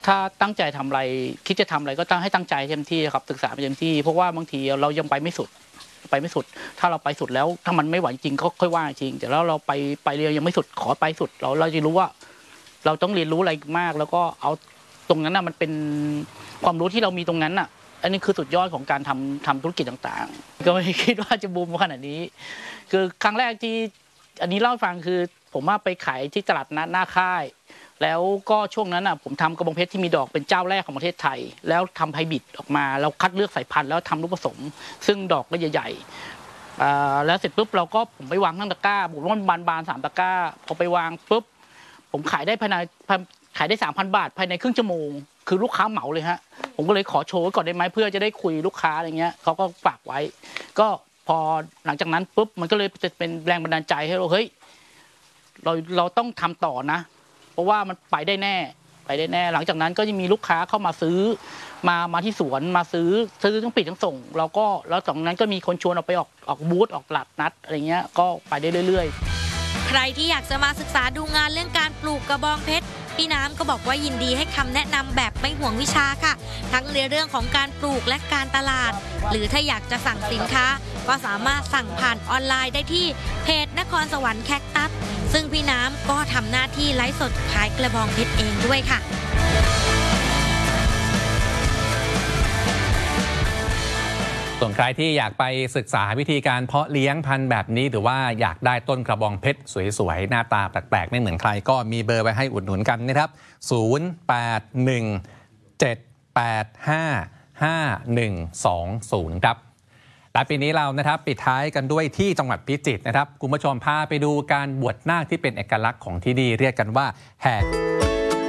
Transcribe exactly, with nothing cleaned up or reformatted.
ถ้าตั้งใจทำอะไรคิดจะทำอะไรก็ตั้งให้ตั้งใจเต็มที่ครับศึกษาไปเต็มที่เพราะว่าบางทีเรายังไปไม่สุดไปไม่สุดถ้าเราไปสุดแล้วถ้ามันไม่ไหวจริงก็ค่อยว่าจริงแต่แล้วเราไปไปเรียนยังไม่สุดขอไปสุดเราเราจะรู้ว่าเราต้องเรียนรู้อะไรมากแล้วก็เอาตรงนั้นน่ะมันเป็นความรู้ที่เรามีตรงนั้นน่ะอันนี้คือสุดยอดของการทำทำธุรกิจต่างๆก็ไม่คิดว่าจะบูมขนาดนี้คือครั้งแรกที่อันนี้เล่าให้ฟังคือผมว่าไปขายที่ตลาดนัดหน้าค่ายแล้วก็ช่วงนั้นอ่ะผมทำกระบองเพชรที่มีดอกเป็นเจ้าแรกของประเทศไทยแล้วทำไฮบริดออกมาเราคัดเลือกสายพันธุ์แล้วทำลูกผสมซึ่งดอกก็ใหญ่ๆแล้วเสร็จปุ๊บเราก็ผมไปวางทั้งตะกร้าผมว่ามันบานบานสามตะกร้าพอไปวางปุ๊บผมขายได้ภายในขายได้สามพันบาทภายในครึ่งชั่วโมงคือลูกค้าเหมาเลยฮะผมก็เลยขอโชว์ก่อนได้ไหมเพื่อจะได้คุยลูกค้าอะไรเงี้ยเขาก็ฝากไว้ก็พอหลังจากนั้นปุ๊บมันก็เลยจะเป็นแรงบันดาลใจให้เราเฮ้ยเราเราต้องทำต่อนะเพราะว่ามันไปได้แน่ไปได้แน่หลังจากนั้นก็จะมีลูกค้าเข้ามาซื้อมามาที่สวนมาซื้อซื้อทั้งปิดทั้งส่งเราก็แล้วจากนั้นก็มีคนชวนเราไปออกออกบูธออกตลาดนัดอะไรเงี้ยก็ไปได้เรื่อยๆใครที่อยากจะมาศึกษาดูงานเรื่องการปลูกกระบองเพชรพี่น้ำก็บอกว่ายินดีให้คำแนะนำแบบไม่ห่วงวิชาค่ะทั้งในเรื่องของการปลูกและการตลาดหรือถ้าอยากจะสั่งสินค้าก็สามารถสั่งผ่านออนไลน์ได้ที่เพจนครสวรรค์แคคตัสซึ่งพี่น้ำก็ทำหน้าที่ไลฟ์สดขายกระบองเพชรเองด้วยค่ะส่วนใครที่อยากไปศึกษาวิธีการเพาะเลี้ยงพันธุ์แบบนี้หรือว่าอยากได้ต้นกระบองเพชรสวยๆหน้าตาแปลกๆไม่เหมือนใครก็มีเบอร์ไว้ให้อุดหนุนกันนะครับศูนย์ แปด หนึ่ง เจ็ด แปด ห้า ห้า หนึ่ง สอง ศูนย์ครับและปีนี้เรานะครับปิดท้ายกันด้วยที่จังหวัดพิจิตรนะครับคุณผู้ชมพาไปดูการบวชนาคที่เป็นเอกลักษณ์ของที่นี่เรียกกันว่าแห่